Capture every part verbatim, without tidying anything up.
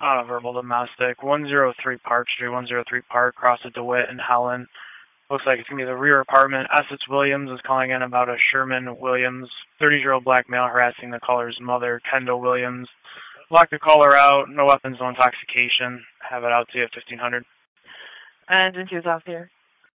Uh, verbal domestic, one oh three Park Street, one oh three Park, cross of DeWitt and Helen. Looks like it's going to be the rear apartment. Essex Williams is calling in about a Sherman Williams, thirty-year-old black male harassing the caller's mother, Kendall Williams. Lock the caller out, no weapons, no intoxication. Have it out to you at fifteen hundred. And into off here.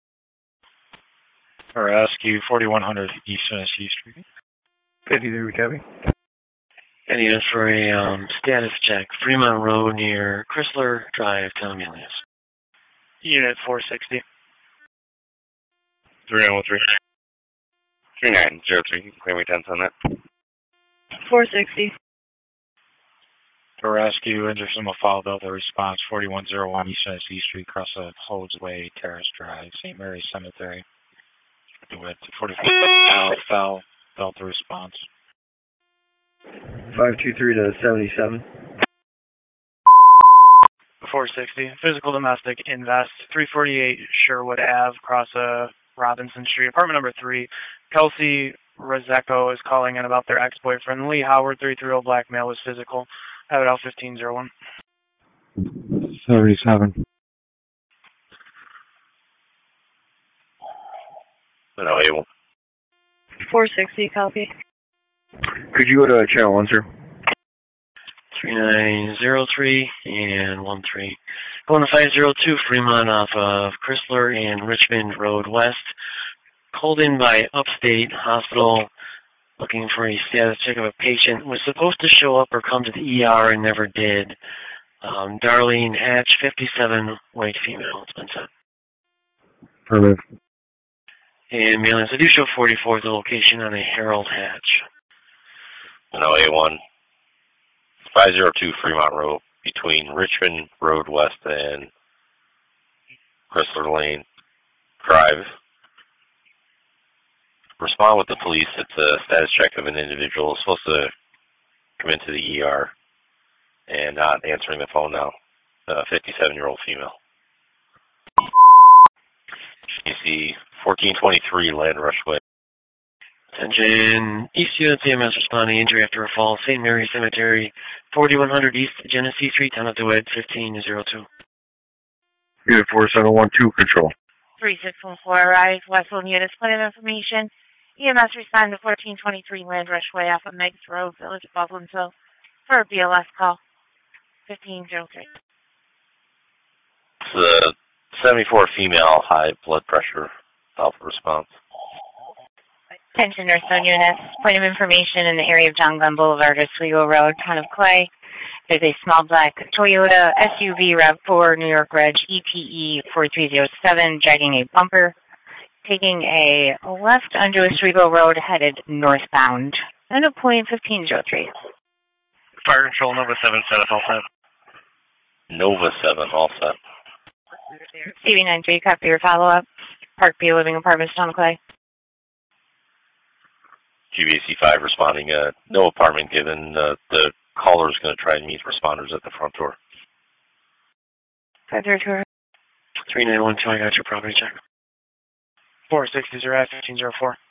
Rescue, forty-one hundred East Tennessee Street. fifty-three, copy. I need it for a um, status check. Fremont Road near Chrysler Drive, Telmelius. Unit four sixty. three nine one three. three nine zero three. Claim returns on that. four sixty. For rescue, Anderson will follow up the response, forty-one oh one East Tennessee Street, across the Holds Way, Terrace Drive, Saint Mary's Cemetery. DeWitt, forty-four, fell, fell the response. five two three to seventy-seven. four sixty. Physical domestic, invest, three forty-eight Sherwood Ave, across uh, Robinson Street, apartment number three. Kelsey Rozeko is calling in about their ex-boyfriend, Lee Howard, thirty-three-year-old black male, was physical. Have it out fifteen oh one. thirty-seven. No, A one. four sixty, copy. Could you go to channel one, sir? three nine zero three and one three. Going to five oh two Fremont off of Chrysler and Richmond Road West. Called in by Upstate Hospital looking for a status check of a patient. Was supposed to show up or come to the E R and never did. Um, Darlene Hatch, fifty-seven, white female. It's been sent. Affirmative. And mailings. I do show forty-four, the location on a Harold Hatch. No, A one. five oh two Fremont Road, between Richmond Road West and Chrysler Lane Drive. Respond with the police. It's a status check of an individual supposed to come into the E R and not answering the phone now. A fifty-seven-year-old female. You see fourteen twenty-three Land Rush Way. Attention, East U N C M S responding, injury after a fall, Saint Mary's Cemetery, forty-one hundred East Genesee Street, town of DeWitt, fifteen oh two. Unit four seven one two, control. three six one four, arrive, Westfield units, point of information. E M S respond to fourteen twenty-three Land Rush Way off of Meigs Road, Village of Buffalo, for a B L S call, fifteen oh three. It's a seventy-four female, high blood pressure, alpha response. Attention nurse zone units, point of information in the area of John Glenn Boulevard, Oswego Road, town of Clay. There's a small black Toyota S U V RAV four New York Reg E T E four three oh seven dragging a bumper, taking a left onto Oswego Road headed northbound. End of point fifteen oh three. Fire control, Nova seven, set up all set. Nova seven, all set. C B nine three, copy your follow-up. Park B Living Apartments, town of Clay. G B A C five responding, uh, no apartment given. Uh, the caller is going to try and meet responders at the front door. five zero two. three nine one two, I got your property check. four sixty, fifteen oh four.